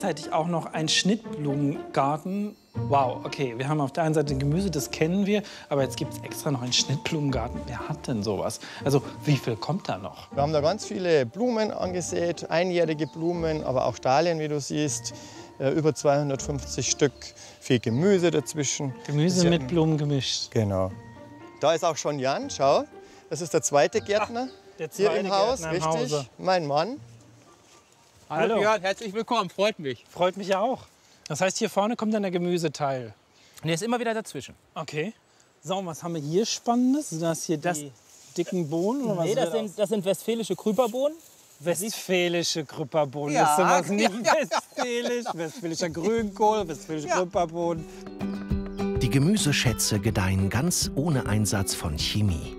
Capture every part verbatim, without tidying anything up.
Gleichzeitig auch noch ein Schnittblumengarten. Wow, okay, wir haben auf der einen Seite Gemüse, das kennen wir, aber jetzt gibt es extra noch einen Schnittblumengarten. Wer hat denn sowas? Also wie viel kommt da noch? Wir haben da ganz viele Blumen angesät, einjährige Blumen, aber auch Dahlien, wie du siehst. Über zweihundertfünfzig Stück, viel Gemüse dazwischen. Gemüse mit Blumen gemischt. Genau. Da ist auch schon Jan, schau. Das ist der zweite Gärtner Ach, der zweite hier im Haus, Gärtner im richtig. Hause. Mein Mann. Hallo Björn, herzlich willkommen, freut mich. Freut mich ja auch. Das heißt, hier vorne kommt dann der Gemüseteil. Und der ist immer wieder dazwischen. Okay. So, und was haben wir hier Spannendes? Sind das hier Das- die dicken Bohnen? Oder was Nee, das wäre sind, das sind westfälische Krüperbohnen. Westfälische Krüpperbohnen. Ja, Ist sowas nicht ja, westfälisch? Westfälischer Grünkohl, westfälische Ja. Krüpperbohnen. Die Gemüseschätze gedeihen ganz ohne Einsatz von Chemie.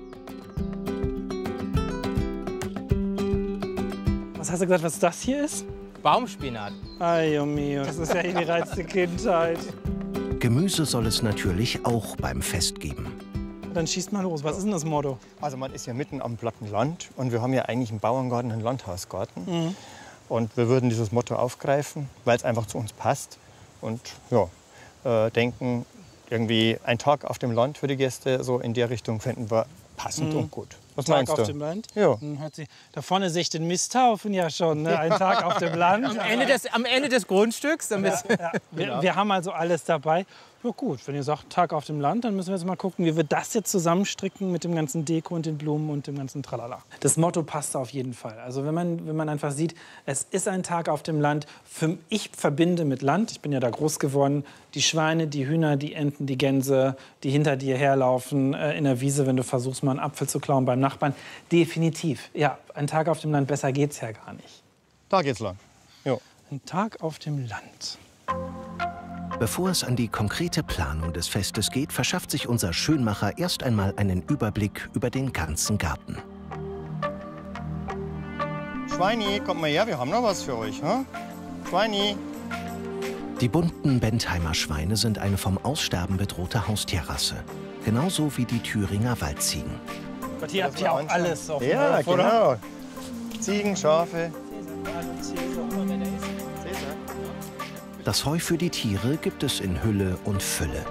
Was hast du gesagt, was das hier ist? Baumspinat. Ay, oh mio, das ist ja die reizte Kindheit. Gemüse soll es natürlich auch beim Fest geben. Dann schießt mal los. Was ist denn das Motto? Also man ist ja mitten am platten Land und wir haben ja eigentlich einen Bauerngarten, einen Landhausgarten. Mhm. Und wir würden dieses Motto aufgreifen, weil es einfach zu uns passt. Und ja, äh, denken, irgendwie ein Tag auf dem Land für die Gäste, so in der Richtung finden wir passend Mhm. und gut. Was Tag meinst auf du? dem Land? Ja. Hm, hört sich, da vorne sehe ich den Misthaufen ja schon. Ne? Ein Tag auf dem Land. Am Ende des, am Ende des Grundstücks. Dann bist Ja, wir, wir haben also alles dabei. Ja gut, wenn ihr sagt Tag auf dem Land, dann müssen wir jetzt mal gucken, wie wir das jetzt zusammenstricken mit dem ganzen Deko und den Blumen und dem ganzen Tralala. Das Motto passt auf jeden Fall. Also wenn man, wenn man einfach sieht, es ist ein Tag auf dem Land. Für, ich verbinde mit Land, ich bin ja da groß geworden, die Schweine, die Hühner, die Enten, die Gänse, die hinter dir herlaufen äh, in der Wiese, wenn du versuchst, mal einen Apfel zu klauen beim Nachbarn. Definitiv. Ja, ein Tag auf dem Land, besser geht's ja gar nicht. Da geht's lang. Ja. Ein Tag auf dem Land. Bevor es an die konkrete Planung des Festes geht, verschafft sich unser Schönmacher erst einmal einen Überblick über den ganzen Garten. Schweini, kommt mal her, wir haben noch was für euch. Hm? Schweini. Die bunten Bentheimer Schweine sind eine vom Aussterben bedrohte Haustierrasse. Genauso wie die Thüringer Waldziegen. Gott, hier habt ihr auch alles auf dem Ja, Hof, oder? genau. Ziegen, Schafe. Das Heu für die Tiere gibt es in Hülle und Fülle.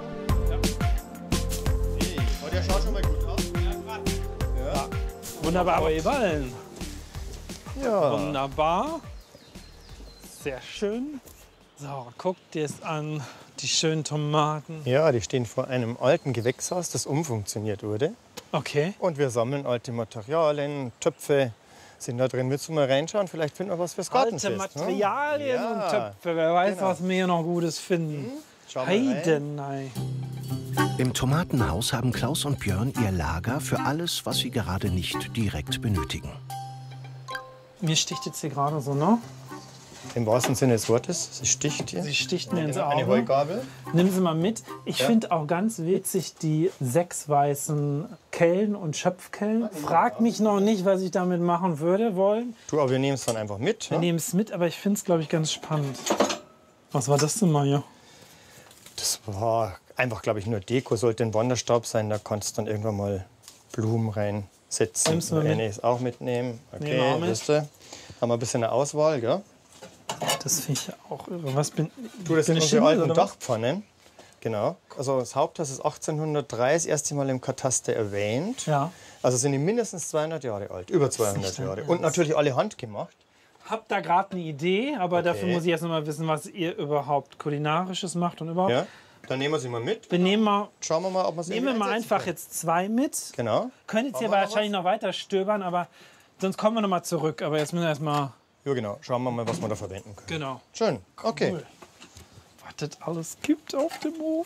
Oh, der schaut schon mal gut aus. Wunderbare Ballen. Ja. Wunderbar. Sehr schön. So, guck dir es an. Die schönen Tomaten. Ja, die stehen vor einem alten Gewächshaus, das umfunktioniert wurde. Okay. Und wir sammeln alte Materialien, Töpfe sind da drin. Willst du mal reinschauen? Vielleicht finden wir was fürs Gartenfest. Alte Materialien ne? und Ja. Töpfe. Wer weiß, Genau. was wir hier noch Gutes finden. Schau mal rein. Heidenei. Im Tomatenhaus haben Klaus und Björn ihr Lager für alles, was sie gerade nicht direkt benötigen. Mir sticht jetzt hier gerade so, ne? Im wahrsten Sinne des Wortes, sie sticht hier. Sie sticht mir ins Eine Auge. Heugabel. Nimm sie mal mit. Ich Ja. finde auch ganz witzig die sechs weißen Kellen und Schöpfkellen. Frag mich noch nicht, was ich damit machen würde wollen. Du, aber wir nehmen es dann einfach mit. Wir Ne? nehmen es mit, aber ich finde es, glaube ich, ganz spannend. Was war das denn mal hier? Das war einfach, glaube ich, nur Deko. Sollte ein Wanderstab sein, da kannst du dann irgendwann mal Blumen reinsetzen. Nimmst du mal mit? Eine ist auch mitnehmen. Nehmen wir auch Okay, mit. wisst ihr. Haben wir ein bisschen eine Auswahl, gell? Das finde ich auch irre. Was bin, Du, das bin sind ich unsere Schimmel, alten oder was? Dachpfannen. Genau. Also das Haupthaus ist achtzehnhundertdrei das erste Mal im Kataster erwähnt. Ja. Also sind die mindestens zweihundert Jahre alt, über zweihundert nicht dein Jahre. Ernst. Und natürlich alle handgemacht. Hab da gerade eine Idee, aber Okay. dafür muss ich erst noch mal wissen, was ihr überhaupt kulinarisches macht und überhaupt. Ja. Dann nehmen wir sie mal mit. Wir nehmen mal, Schauen wir mal, ob wir sie nehmen wir mal einsetzen einfach können. jetzt zwei mit. Genau. Können jetzt hier Haben wir noch wahrscheinlich noch weiter stöbern, aber sonst kommen wir noch mal zurück. Aber jetzt müssen wir erst mal. Ja, genau. Schauen wir mal, was wir da verwenden können. Genau. Schön. Okay. Cool. Was das alles gibt auf dem Hof.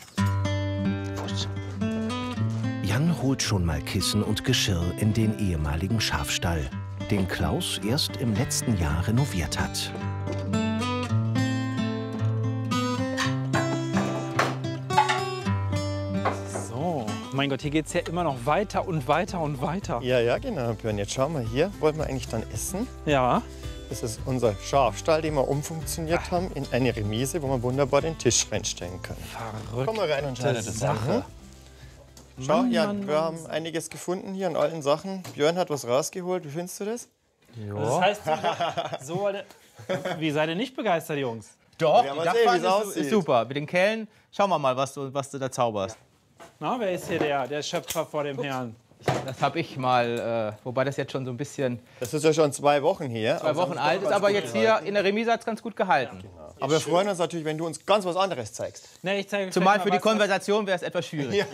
Jan holt schon mal Kissen und Geschirr in den ehemaligen Schafstall, den Klaus erst im letzten Jahr renoviert hat. So, mein Gott, hier geht es ja immer noch weiter und weiter und weiter. Ja, ja, genau, Björn. Jetzt schauen wir hier. Wollen wir eigentlich dann essen? Ja. Das ist unser Schafstall, den wir umfunktioniert haben in eine Remise, wo man wunderbar den Tisch reinstellen kann. Verrückt. Komm mal rein und schau dir das an. Sache. hm? Schau, Mann, Jan, Mann, wir Mann. haben einiges gefunden hier an alten Sachen. Björn hat was rausgeholt. Wie findest du das? Das heißt, so, so, Wie seid ihr nicht begeistert, Jungs? Doch, Ja, die mal Dachpfanne sehen, wie's ist, aussieht. ist super. Mit den Kellen, schauen wir mal, was du, was du da zauberst. Na, wer ist hier der, der Schöpfer vor dem Herrn? Das habe ich mal, äh, wobei das jetzt schon so ein bisschen Das ist ja schon zwei Wochen hier. zwei Wochen alt ist, aber jetzt hier in der Remise hat es ganz gut gehalten. Aber wir freuen uns natürlich, wenn du uns ganz was anderes zeigst. Nee, ich zeige euch Zumal gleich für mal die was, Konversation wäre es etwas schwierig.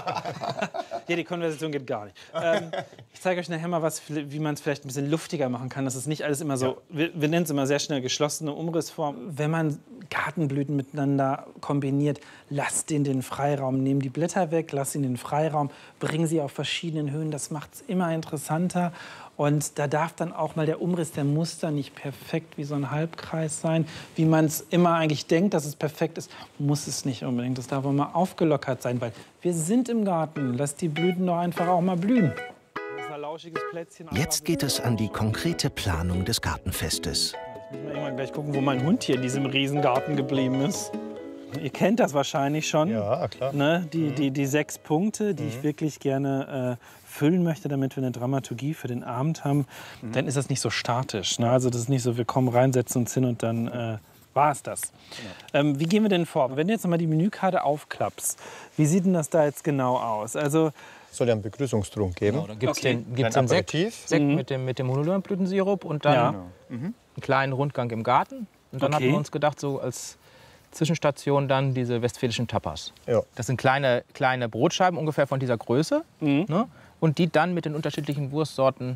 Ja, die Konversation geht gar nicht. Ähm, ich zeige euch nachher mal, was, wie man es vielleicht ein bisschen luftiger machen kann. Das ist nicht alles immer so, ja. wir, wir nennen es immer sehr schnell geschlossene Umrissform. Wenn man Gartenblüten miteinander kombiniert, lasst den den Freiraum, nehmt die Blätter weg, lasst ihn in den Freiraum, bringen sie auf verschiedenen Höhen. Das macht es immer interessanter. Und da darf dann auch mal der Umriss der Muster nicht perfekt wie so ein Halbkreis sein. Wie man es immer eigentlich denkt, dass es perfekt ist, muss es nicht unbedingt. Das darf auch mal aufgelockert sein, weil wir sind im Garten. Lasst die Blüten doch einfach auch mal blühen. Das ist ein lauschiges Plätzchen. Jetzt geht es an die konkrete Planung des Gartenfestes. Ich muss mal irgendwann gleich gucken, wo mein Hund hier in diesem Riesengarten geblieben ist. Ihr kennt das wahrscheinlich schon. Ja, klar. Ne? Die, die, die sechs Punkte, die mhm. ich wirklich gerne äh, füllen möchte, damit wir eine Dramaturgie für den Abend haben. Mhm. Dann ist das nicht so statisch. Ne? Also das ist nicht so, wir kommen rein, setzen uns hin und dann äh, war es das. Genau. Ähm, wie gehen wir denn vor? Wenn du jetzt noch mal die Menükarte aufklappst, wie sieht denn das da jetzt genau aus? Also soll ja einen Begrüßungstrunk geben. Genau, dann gibt es okay. den, gibt's den Sekt, Sekt mhm. mit dem, mit dem Honolulu-Blütensirup und dann ja. mhm. einen kleinen Rundgang im Garten. Und dann okay. hatten wir uns gedacht, so als Zwischenstation dann diese westfälischen Tapas. Ja. Das sind kleine, kleine Brotscheiben ungefähr von dieser Größe. Mhm. Ne? Und die dann mit den unterschiedlichen Wurstsorten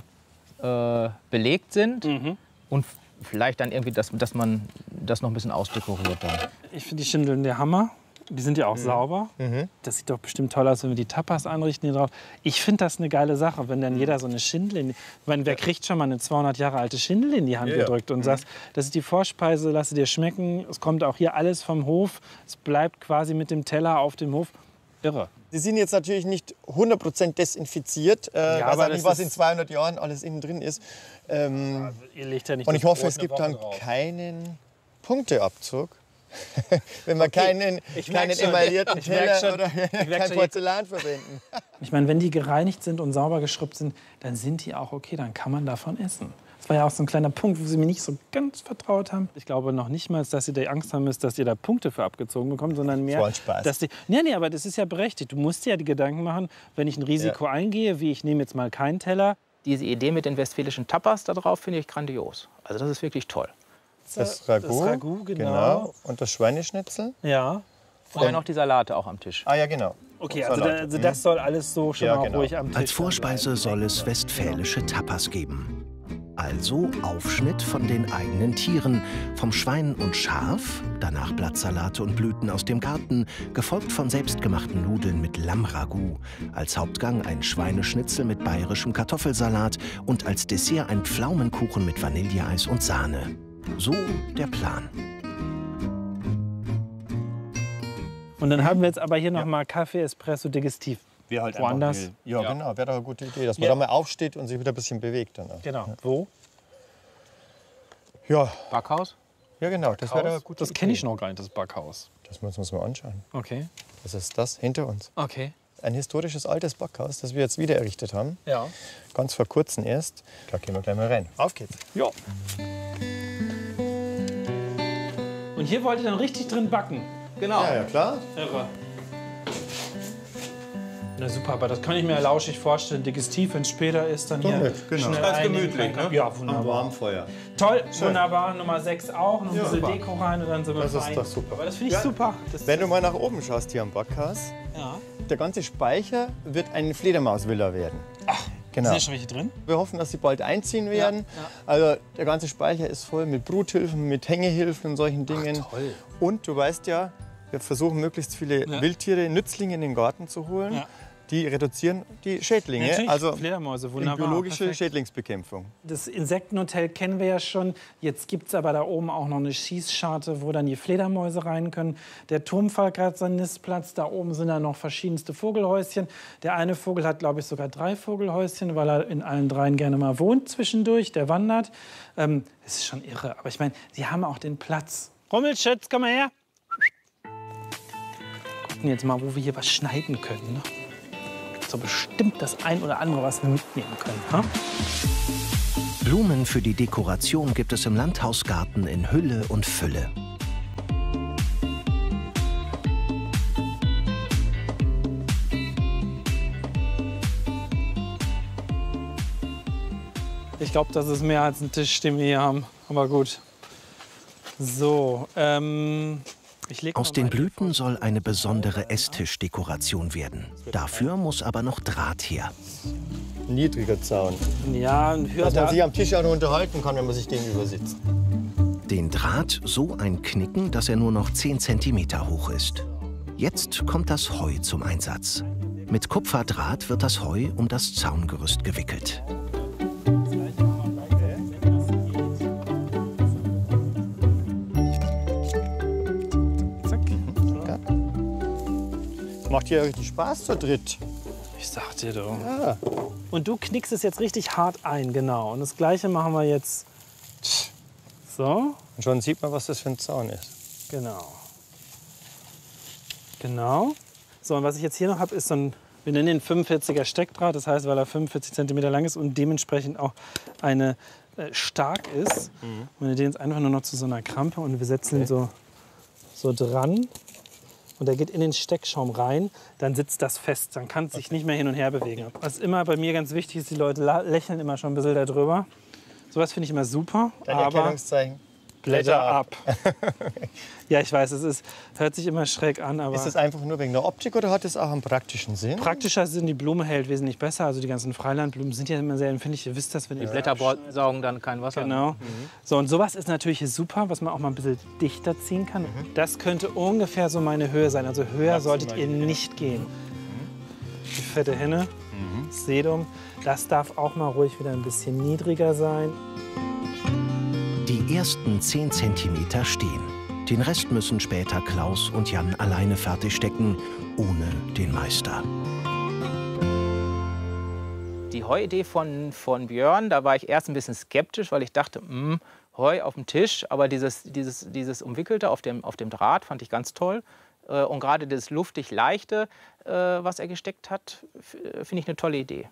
äh, belegt sind. Mhm. Und vielleicht dann irgendwie, dass, dass man das noch ein bisschen ausdekoriert dann. Ich finde die Schindeln der Hammer. Die sind ja auch mhm. sauber. Mhm. Das sieht doch bestimmt toll aus, wenn wir die Tapas anrichten hier drauf. Ich finde das eine geile Sache, wenn dann jeder so eine Schindel in die, ich meine, wer kriegt schon mal eine zweihundert Jahre alte Schindel in die Hand ja, gedrückt und mhm. sagt, das ist die Vorspeise, lass sie dir schmecken. Es kommt auch hier alles vom Hof. Es bleibt quasi mit dem Teller auf dem Hof. Irre. Die sind jetzt natürlich nicht hundert Prozent desinfiziert. Äh, Ja, weiß aber auch nicht, das was in ist- zweihundert Jahren alles innen drin ist. Ähm, Also, ihr legt ja nicht und das ich hoffe, Brot es eine gibt Woche dann drauf. keinen Punkteabzug. Wenn wir keinen, ich merk keinen schon. emaillierten Ich merk Teller schon. oder Ich merk kein schon. Porzellan verwenden. Ich meine, wenn die gereinigt sind und sauber geschrubbt sind, dann sind die auch okay, dann kann man davon essen. Das war ja auch so ein kleiner Punkt, wo sie mir nicht so ganz vertraut haben. Ich glaube noch nicht mal, dass ihr da Angst haben müsst, dass ihr da Punkte für abgezogen bekommt, sondern mehr, war ein Spaß. dass die... Nee, nee, aber das ist ja berechtigt. Du musst dir ja die Gedanken machen, wenn ich ein Risiko Ja. eingehe, wie ich nehme jetzt mal keinen Teller. Diese Idee mit den westfälischen Tapas da drauf finde ich grandios. Also das ist wirklich toll. Das Ragout, Das Ragout, genau. Und das Schweineschnitzel. Ja. Und dann noch die Salate auch am Tisch. Ah ja, genau. Okay, also, Salat. da, also das soll alles so schon Ja, mal genau. ruhig am Tisch Als Vorspeise soll es westfälische Tapas geben. Also Aufschnitt von den eigenen Tieren, vom Schwein und Schaf, danach Blattsalate und Blüten aus dem Garten, gefolgt von selbstgemachten Nudeln mit Lammragout, als Hauptgang ein Schweineschnitzel mit bayerischem Kartoffelsalat und als Dessert ein Pflaumenkuchen mit Vanilleeis und Sahne. So der Plan. Und dann haben wir jetzt aber hier noch mal Kaffee, Espresso, Digestiv. Wir halt Woanders? einfach will. Ja, ja, genau. Wäre doch eine gute Idee, dass man Ja. da mal aufsteht und sich wieder ein bisschen bewegt. Dann. Genau. Wo? Ja, Backhaus? ja, genau. Das wäre doch eine gute Das Idee. kenne ich noch gar nicht, das Backhaus. Das müssen wir uns mal anschauen. Okay. Das ist das hinter uns. Okay. Ein historisches altes Backhaus, das wir jetzt wieder errichtet haben. Ja. Ganz vor kurzem erst. Da gehen wir gleich mal rein. Auf geht's. Ja. Und hier wollt ihr dann richtig drin backen. Genau. Ja, ja, klar. Irre. Na super, aber das kann ich mir lauschig vorstellen. Digestiv, wenn es später ist, dann hier nett, genau. schnell Ganz einnehmen gemütlich, kann. ne? Ja, wunderbar. warmen Feuer. Toll, wunderbar. Nummer sechs auch. Noch ein bisschen super. Deko rein und dann sind wir Das ist fein. doch super. Aber das finde ich Ja. super. Das, Wenn du mal nach oben schaust hier am Backhaus, ja. der ganze Speicher wird eine Fledermausvilla werden. Ach, genau. Sind ja schon welche drin? Wir hoffen, dass sie bald einziehen werden. ja. Also der ganze Speicher ist voll mit Bruthilfen, mit Hängehilfen und solchen Dingen. Ach, toll. Und du weißt ja, wir versuchen möglichst viele Ja. Wildtiere, Nützlinge in den Garten zu holen. Ja. Die reduzieren die Schädlinge, Natürlich, also Fledermäuse, die wunderbar. biologische Perfekt. Schädlingsbekämpfung. Das Insektenhotel kennen wir ja schon. Jetzt gibt es aber da oben auch noch eine Schießscharte, wo dann die Fledermäuse rein können. Der Turmfalk hat seinen Nistplatz. Da oben sind dann noch verschiedenste Vogelhäuschen. Der eine Vogel hat, glaube ich, sogar drei Vogelhäuschen, weil er in allen dreien gerne mal wohnt zwischendurch. Der wandert. Ähm, das ist schon irre. Aber ich meine, sie haben auch den Platz. Rummelschütz, komm mal her. Gucken jetzt mal, wo wir hier was schneiden können. Ne? So bestimmt das ein oder andere, was wir mitnehmen können. Ha? Blumen für die Dekoration gibt es im Landhausgarten in Hülle und Fülle. Ich glaube, das ist mehr als ein Tisch, den wir hier haben. Aber gut. So, ähm, ich leg Aus mal den meine- Blüten soll eine besondere Esstischdekoration werden. Dafür muss aber noch Draht her. Niedriger Zaun. Ja, ein Dass man sich höher. am Tisch auch noch unterhalten kann, wenn man sich gegenüber sitzt. Den Draht so einknicken, dass er nur noch zehn Zentimeter hoch ist. Jetzt kommt das Heu zum Einsatz. Mit Kupferdraht wird das Heu um das Zaungerüst gewickelt. Macht ja richtig Spaß zu dritt. Ich sag dir doch. Ja. Und du knickst es jetzt richtig hart ein, genau. Und das Gleiche machen wir jetzt. So, Und schon sieht man, was das für ein Zaun ist. genau. Genau. So, und was ich jetzt hier noch habe, ist so ein, wir nennen den fünfundvierziger Steckdraht. Das heißt, weil er fünfundvierzig Zentimeter lang ist und dementsprechend auch eine äh, stark ist. Mhm. Und wir den jetzt einfach nur noch zu so einer Krampe und wir setzen ihn so, so dran. Und der geht in den Steckschaum rein, dann sitzt das fest. Dann kann es sich nicht mehr hin und her bewegen. Was immer bei mir ganz wichtig ist, die Leute la- lächeln immer schon ein bisschen darüber. Sowas finde ich immer super. Dein aber Erkennungszeichen. Blätter ab. Ja, ich weiß, es ist, hört sich immer schräg an, aber Ist das einfach nur wegen der Optik oder hat es auch einen praktischen Sinn? praktischer Sinn, die Blume hält wesentlich besser. Also die ganzen Freilandblumen sind ja immer sehr empfindlich. Ihr wisst das, wenn Die ihr Blätter saugen dann kein Wasser. Genau. So, und sowas ist natürlich super, was man auch mal ein bisschen dichter ziehen kann. Das könnte ungefähr so meine Höhe sein. Also höher solltet ihr nicht gehen. Die fette Henne, Sedum, das darf auch mal ruhig wieder ein bisschen niedriger sein. Die ersten zehn Zentimeter stehen. Den Rest müssen später Klaus und Jan alleine fertigstecken, ohne den Meister. Die Heuidee von, von Björn, da war ich erst ein bisschen skeptisch, weil ich dachte, mh, Heu auf dem Tisch. Aber dieses, dieses, dieses Umwickelte auf dem, auf dem Draht fand ich ganz toll. Äh, und gerade das luftig Leichte, äh, was er gesteckt hat, finde ich eine tolle Idee.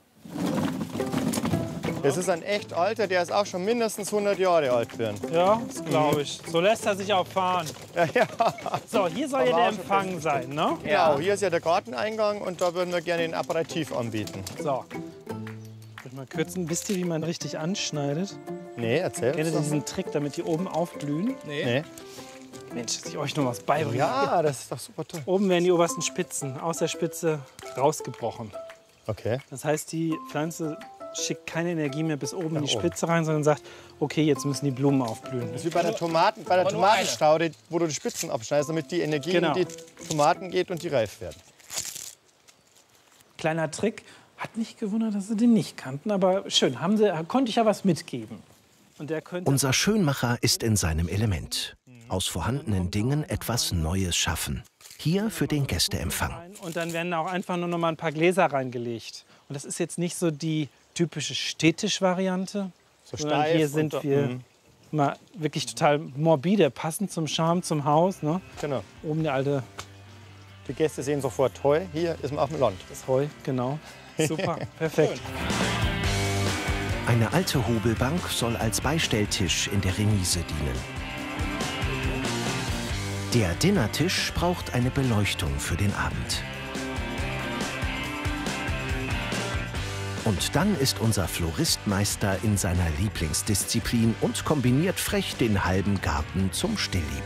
Das ist ein echt alter, der ist auch schon mindestens hundert Jahre alt werden. Ja, das glaube ich. So lässt er sich auch fahren. Ja, ja. So, hier soll ja Aber der auch schon Empfang sein, ne? Genau, hier ist ja der Garteneingang und da würden wir gerne ein Aperitif anbieten. So. Ich mal kürzen. Wisst ihr, wie man richtig anschneidet? Nee, erzähl Kennt uns ihr doch. diesen Trick, damit die oben aufblühen? Nee. Mensch, dass ich euch noch was beibringe. Ja, das ist doch super toll. Oben werden die obersten Spitzen aus der Spitze rausgebrochen. Okay. Das heißt, die Pflanze schickt keine Energie mehr bis oben in die oben. Spitze rein, sondern sagt, okay, jetzt müssen die Blumen aufblühen. Das ist wie bei der, Tomaten, bei der Tomatenstaude, wo du die Spitzen abschneidest, damit die Energie Genau. in die Tomaten geht und die reif werden. Kleiner Trick, hat mich gewundert, dass sie den nicht kannten, aber schön, haben sie, konnte ich ja was mitgeben. Und der könnte Unser Schönmacher ist in seinem Element. Aus vorhandenen Dingen etwas Neues schaffen. Hier für den Gästeempfang. und dann werden auch einfach nur noch mal ein paar Gläser reingelegt. Und das ist jetzt nicht so die typische Städtisch-Variante, So sondern steif hier sind und- wir Mhm. mal wirklich total morbide, passend zum Charme, zum Haus. Ne? Genau. Oben der alte Die Gäste sehen sofort, Heu, hier ist man auf dem Land. das Heu, genau. Super, perfekt. Eine alte Hobelbank soll als Beistelltisch in der Remise dienen. Der Dinnertisch braucht eine Beleuchtung für den Abend. Und dann ist unser Floristmeister in seiner Lieblingsdisziplin und kombiniert frech den halben Garten zum Stillleben.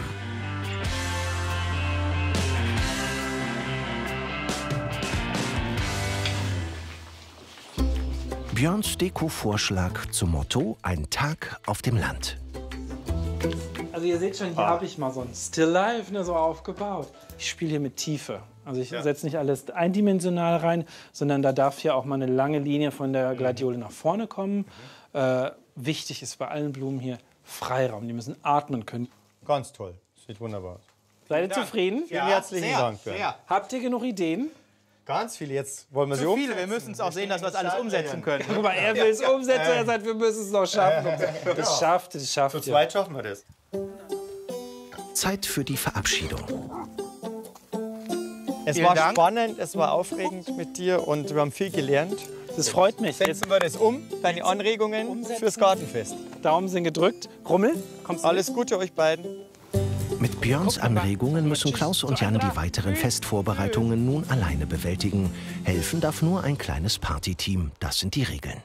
Björns Deko-Vorschlag zum Motto Ein Tag auf dem Land. Also ihr seht schon, hier habe ich mal so ein Still Life ne, so aufgebaut. Ich spiele hier mit Tiefe. Also ich setze nicht alles eindimensional rein, sondern da darf hier auch mal eine lange Linie von der Gladiole nach vorne kommen. Äh, wichtig ist bei allen Blumen hier Freiraum. Die müssen atmen können. Ganz toll. Sieht wunderbar aus. Seid ihr zufrieden? Vielen herzlichen Dank. Björn. Habt ihr genug Ideen? Ganz viele. Jetzt wollen wir sie Zu umsetzen. viele, wir müssen es auch sehen, dass wir es alles umsetzen können. Guck mal, er will es umsetzen, er sagt, wir müssen es noch schaffen. Das schafft, das schafft Zu ihr. zweit schaffen wir das. Zeit für die Verabschiedung. Es Vielen war Dank. spannend, es war aufregend mit dir und wir haben viel gelernt. Das freut mich. Jetzt Setzen wir das um, deine Anregungen Umsetzen. fürs Gartenfest. Daumen sind gedrückt. Rummel, kommst du? Alles Gute euch beiden. Mit Björns Anregungen müssen Klaus und Jan die weiteren Festvorbereitungen nun alleine bewältigen. Helfen darf nur ein kleines Partyteam. Das sind die Regeln.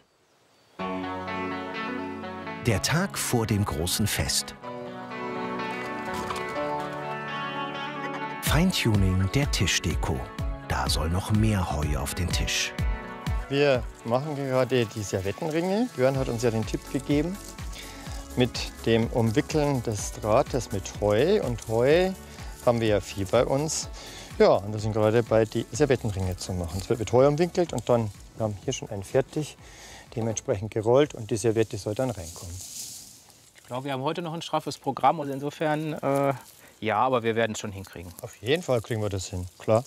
Der Tag vor dem großen Fest. Feintuning der Tischdeko. Da soll noch mehr Heu auf den Tisch. Wir machen gerade die Servettenringe. Björn hat uns ja den Tipp gegeben. Mit dem Umwickeln des Drahtes mit Heu. Und Heu haben wir ja viel bei uns. Ja, und wir sind gerade bei, die Servettenringe zu machen. Es wird mit Heu umwickelt und dann, wir haben hier schon einen fertig, dementsprechend gerollt und die Servette soll dann reinkommen. Ich glaube, wir haben heute noch ein straffes Programm und insofern, äh, ja, aber wir werden es schon hinkriegen. Auf jeden Fall kriegen wir das hin, klar.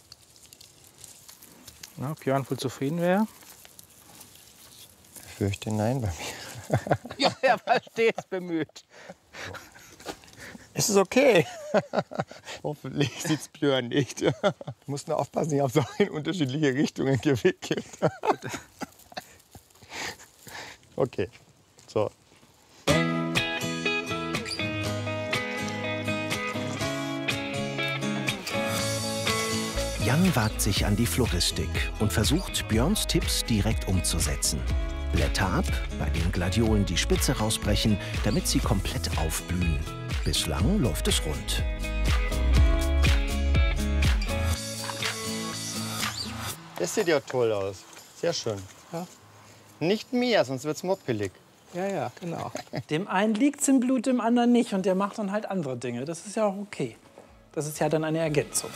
Na, Björn wohl zufrieden wäre. Ich fürchte nein bei mir. Ja, er versteht, bemüht. Es ist okay. Hoffentlich sieht es Björn nicht. Du musst nur aufpassen, ich habe es auch in unterschiedliche Richtungen gewickelt. Okay, so. Jan wagt sich an die Floristik und versucht, Björns Tipps direkt umzusetzen. Blätter ab, bei den Gladiolen die Spitze rausbrechen, damit sie komplett aufblühen. Bislang läuft es rund. Das sieht ja toll aus. Sehr schön. Ja. Nicht mehr, sonst wird es moppelig. Ja, ja, genau. Dem einen liegt es im Blut, dem anderen nicht. Und der macht dann halt andere Dinge. Das ist ja auch okay. Das ist ja dann eine Ergänzung.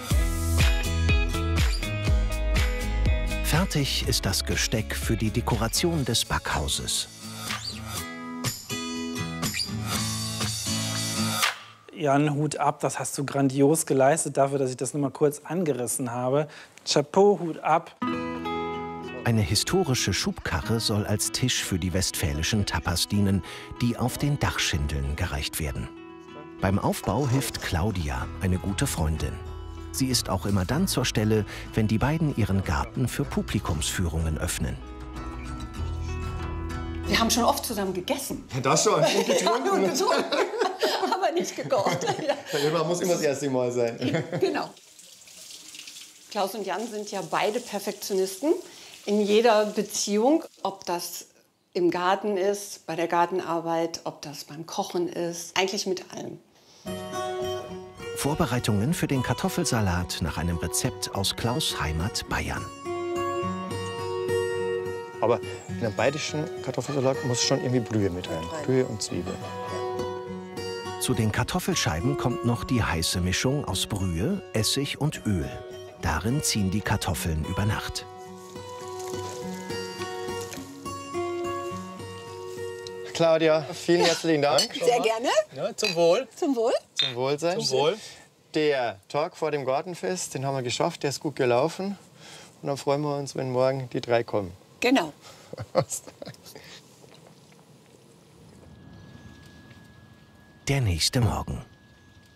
Fertig ist das Gesteck für die Dekoration des Backhauses. Jan, Hut ab, das hast du grandios geleistet, dafür, dass ich das nur mal kurz angerissen habe. Chapeau, Hut ab. Eine historische Schubkarre soll als Tisch für die westfälischen Tapas dienen, die auf den Dachschindeln gereicht werden. Beim Aufbau hilft Claudia, eine gute Freundin. Sie ist auch immer dann zur Stelle, wenn die beiden ihren Garten für Publikumsführungen öffnen. Wir haben schon oft zusammen gegessen. Das schon. Und getrunken. Ja, und getrunken. Aber nicht gekocht. Ja. Man muss immer das erste Mal sein. Genau. Klaus und Jan sind ja beide Perfektionisten in jeder Beziehung. Ob das im Garten ist, bei der Gartenarbeit, ob das beim Kochen ist. Eigentlich mit allem. Vorbereitungen für den Kartoffelsalat nach einem Rezept aus Klaus' Heimat Bayern. Aber in einem bayerischen Kartoffelsalat muss schon irgendwie Brühe mit rein. Brühe und Zwiebeln. Zu den Kartoffelscheiben kommt noch die heiße Mischung aus Brühe, Essig und Öl. Darin ziehen die Kartoffeln über Nacht. Claudia, vielen herzlichen Dank. Sehr gerne. Ja, zum Wohl. Zum Wohl. Zum Wohlsein. Zum Wohl. Der Tag vor dem Gartenfest, den haben wir geschafft, der ist gut gelaufen. Und dann freuen wir uns, wenn morgen die drei kommen. Genau. Der nächste Morgen.